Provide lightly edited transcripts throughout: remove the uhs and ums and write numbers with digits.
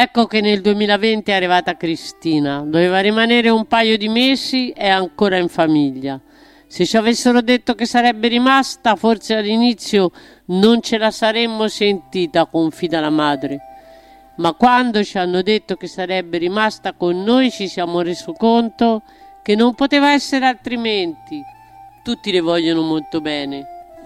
Ecco che nel 2020 è arrivata Cristina. Doveva rimanere un paio di mesi e è ancora in famiglia. Se ci avessero detto che sarebbe rimasta, forse all'inizio non ce la saremmo sentita, confida la madre. Ma quando ci hanno detto che sarebbe rimasta con noi ci siamo resi conto che non poteva essere altrimenti. Tutti le vogliono molto bene.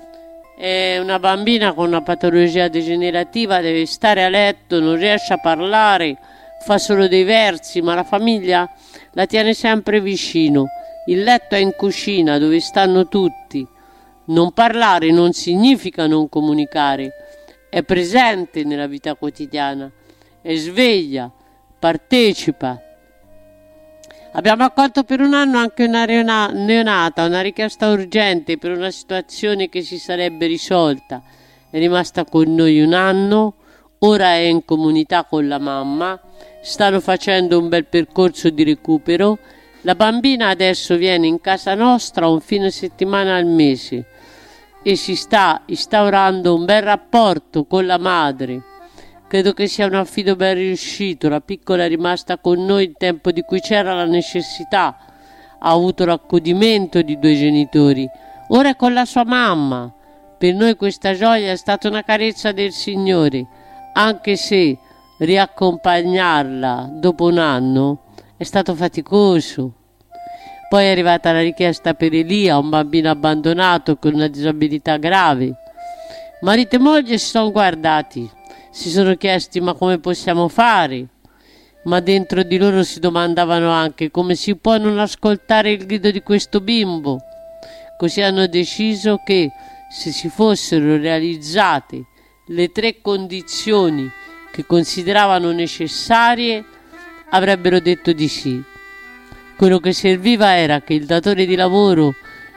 È una bambina con una patologia degenerativa, deve stare a letto, non riesce a parlare, fa solo dei versi, ma la famiglia la tiene sempre vicino. Il letto è in cucina, dove stanno tutti. Non parlare non significa non comunicare, è presente nella vita quotidiana, è sveglia, partecipa. Abbiamo accolto per un anno anche una neonata, una richiesta urgente per una situazione che si sarebbe risolta. È rimasta con noi un anno, ora è in comunità con la mamma, stanno facendo un bel percorso di recupero. La bambina adesso viene in casa nostra un fine settimana al mese e si sta instaurando un bel rapporto con la madre. Credo che sia un affido ben riuscito. La piccola è rimasta con noi in tempo di cui c'era la necessità. Ha avuto l'accudimento di 2 genitori. Ora è con la sua mamma. Per noi questa gioia è stata una carezza del Signore, anche se riaccompagnarla dopo un anno è stato faticoso. Poi è arrivata la richiesta per Elia, un bambino abbandonato con una disabilità grave. Marito e moglie si sono guardati. Si sono chiesti ma come possiamo fare? Ma dentro di loro si domandavano anche come si può non ascoltare il grido di questo bimbo. Così hanno deciso che se si fossero realizzate le 3 condizioni che consideravano necessarie avrebbero detto di sì. Quello che serviva era che il datore di lavoro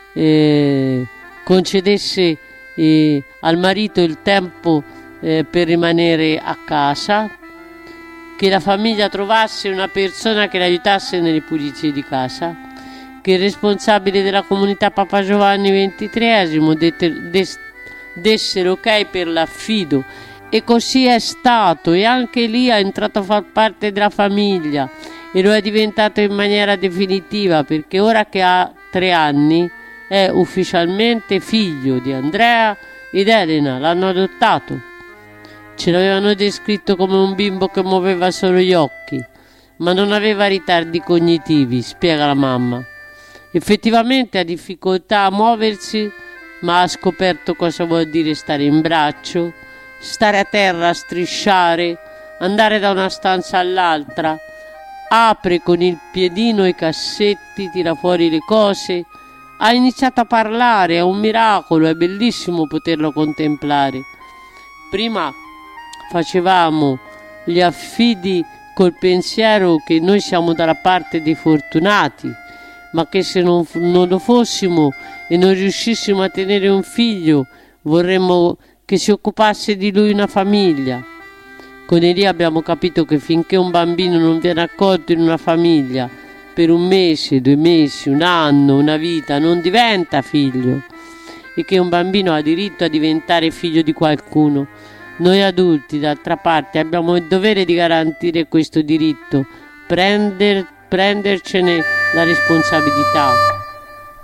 concedesse al marito il tempo per rimanere a casa, che la famiglia trovasse una persona che le aiutasse nelle pulizie di casa, che il responsabile della comunità Papa Giovanni XXIII desse l'ok per l'affido, e così è stato, e anche lì è entrato a far parte della famiglia e lo è diventato in maniera definitiva, perché ora che ha 3 anni è ufficialmente figlio di Andrea ed Elena, l'hanno adottato. Ce l'avevano descritto come un bimbo che muoveva solo gli occhi, ma non aveva ritardi cognitivi, spiega la mamma. Effettivamente ha difficoltà a muoversi, ma ha scoperto cosa vuol dire stare in braccio, stare a terra, strisciare, andare da una stanza all'altra, apre con il piedino i cassetti, tira fuori le cose, ha iniziato a parlare, è un miracolo, è bellissimo poterlo contemplare. Prima facevamo gli affidi col pensiero che noi siamo dalla parte dei fortunati, ma che se non lo fossimo e non riuscissimo a tenere un figlio, vorremmo che si occupasse di lui una famiglia. Con Elia abbiamo capito che finché un bambino non viene accolto in una famiglia per 1 mese, 2 mesi, 1 anno, una vita, non diventa figlio, e che un bambino ha diritto a diventare figlio di qualcuno. Noi adulti, d'altra parte, abbiamo il dovere di garantire questo diritto, prendercene la responsabilità.